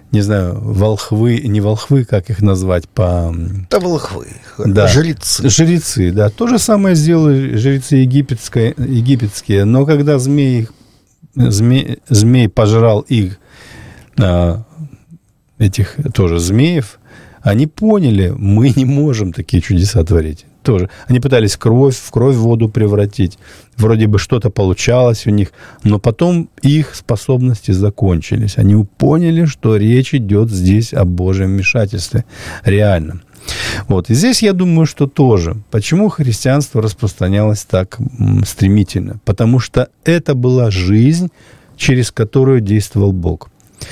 не знаю, волхвы, не волхвы, как их назвать по... Да, волхвы, да. жрецы. Жрецы, да. То же самое сделали жрецы египетские, но когда змей пожрал их, этих тоже змеев, они поняли, мы не можем такие чудеса творить. Тоже. Они пытались в кровь воду превратить. Вроде бы что-то получалось у них, но потом их способности закончились. Они поняли, что речь идет здесь о Божьем вмешательстве. Реально. Вот. И здесь я думаю, что тоже. Почему христианство распространялось так стремительно? Потому что это была жизнь, через которую действовал Бог.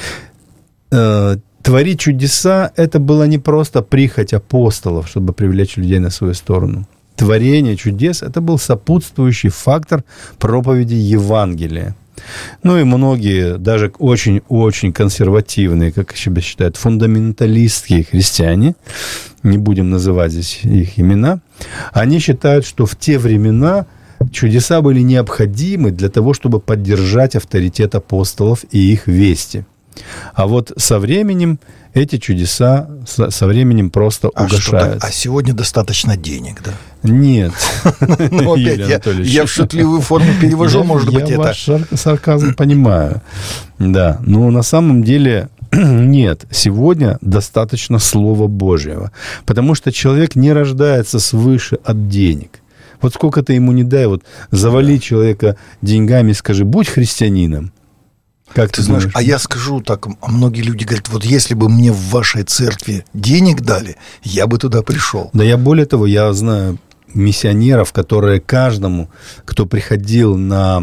Творить чудеса – это была не просто прихоть апостолов, чтобы привлечь людей на свою сторону. Творение чудес – это был сопутствующий фактор проповеди Евангелия. Ну и многие, даже очень-очень консервативные, как себя считают, фундаменталистские христиане, не будем называть здесь их имена, они считают, что в те времена чудеса были необходимы для того, чтобы поддержать авторитет апостолов и их вести. А вот со временем эти чудеса просто угашаются. А сегодня достаточно денег, да? Нет. Ну, опять я в шутливую форму перевожу, может быть, это... Я ваш сарказм понимаю. Да, но на самом деле нет. Сегодня достаточно Слова Божьего. Потому что человек не рождается свыше от денег. Вот сколько ты ему не дай, вот завали человека деньгами, скажи, будь христианином. Как ты знаешь, а я скажу так, многие люди говорят, вот если бы мне в вашей церкви денег дали, я бы туда пришел. Да я более того, я знаю миссионеров, которые каждому, кто приходил на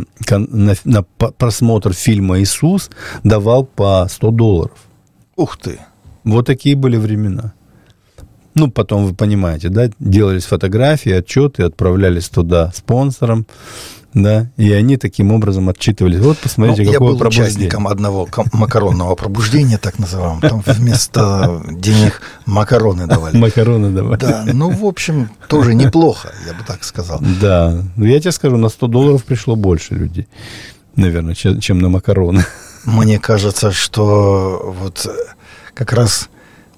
просмотр фильма «Иисус», давал по $100. Ух ты! Вот такие были времена. Ну, потом, вы понимаете, да, делались фотографии, отчеты, отправлялись туда спонсорам. Да, и они таким образом отчитывались. Вот, посмотрите, какое пробуждение. Я был участником одного макаронного пробуждения, так называемого. Там вместо денег макароны давали. Макароны давали. Да, ну, в общем, тоже неплохо, я бы так сказал. Да, ну, я тебе скажу, на $100 пришло больше людей, наверное, чем на макароны. Мне кажется, что вот как раз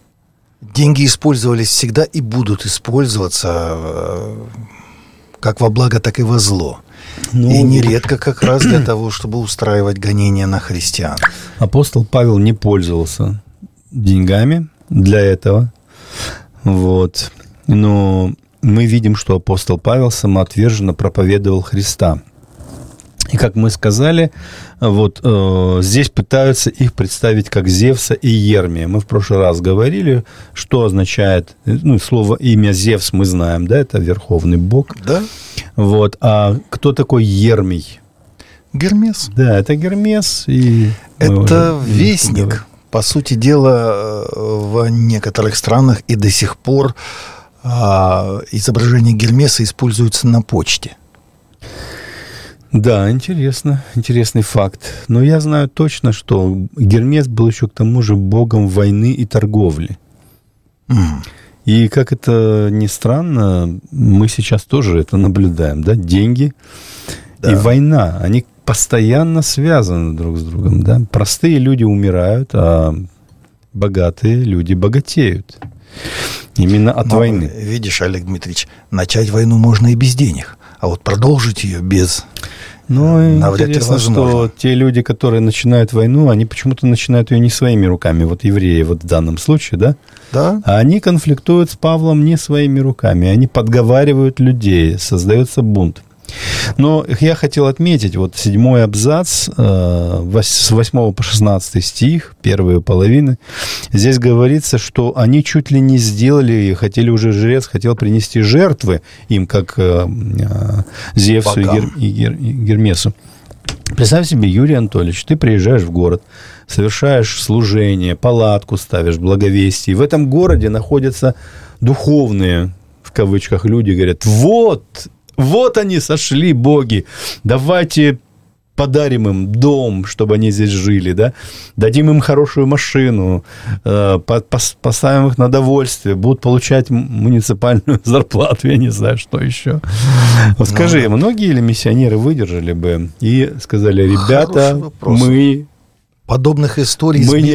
деньги использовались всегда и будут использоваться как во благо, так и во зло. Ну, и нередко как раз для того, чтобы устраивать гонения на христиан. Апостол Павел не пользовался деньгами для этого. Вот. Но мы видим, что апостол Павел самоотверженно проповедовал Христа. И, как мы сказали, вот здесь пытаются их представить как Зевса и Ермия. Мы в прошлый раз говорили, что означает, ну, слово, имя Зевс мы знаем, да, это верховный бог. Да. Вот. А кто такой Ермий? Гермес. Да, это Гермес. И это вестник. По сути дела, в некоторых странах и до сих пор изображение Гермеса используется на почте. Да, интересный факт. Но я знаю точно, что Гермес был еще к тому же богом войны и торговли. И как это ни странно, мы сейчас тоже это наблюдаем, да? Деньги и война, они постоянно связаны друг с другом, да? Простые люди умирают, а богатые люди богатеют. Именно от войны. Видишь, Олег Дмитриевич, начать войну можно и без денег, а вот продолжить ее без... Ну, интересно, что те люди, которые начинают войну, они почему-то начинают ее не своими руками. Вот евреи вот в данном случае, да? Да. А они конфликтуют с Павлом не своими руками. Они подговаривают людей, создается бунт. Но я хотел отметить, вот 7-й абзац, с 8 по 16 стих, первые половины, здесь говорится, что они чуть ли не сделали, жрец хотел принести жертвы им, как Зевсу и Гермесу. Представь себе, Юрий Анатольевич, ты приезжаешь в город, совершаешь служение, палатку ставишь, благовестие, и в этом городе находятся духовные, в кавычках, люди, говорят, вот они сошли, боги, давайте подарим им дом, чтобы они здесь жили, да, дадим им хорошую машину, поставим их на довольствие, будут получать муниципальную зарплату, я не знаю, что еще. Вот скажи, многие ли миссионеры выдержали бы и сказали, ребята, мы... Подобных историй мы